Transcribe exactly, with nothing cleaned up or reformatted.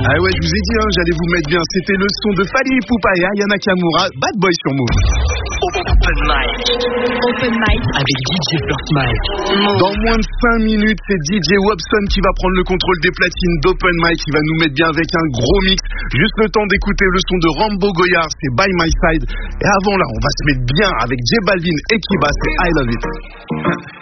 Ah ouais, je vous ai dit, hein, j'allais vous mettre bien. C'était le son de Fally Ipupa et Aya Nakamura, Bad Boy sur Move. Open mic. Open mic Avec D J First Mike. Dans moins de cinq minutes, c'est D J Wobson qui va prendre le contrôle des platines d'Open Mic. Il va nous mettre bien avec un gros mix. Juste le temps d'écouter le son de Rambo Goyard, c'est By My Side. Et avant là, on va se mettre bien avec J Balvin et Kiba, c'est I Love It.